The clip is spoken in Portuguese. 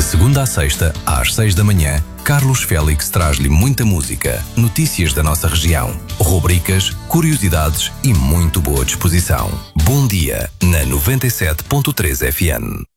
segunda à sexta, às 6 da manhã, Carlos Félix traz-lhe muita música, notícias da nossa região, rubricas, curiosidades e muito boa disposição. Bom dia na 97.3 FM.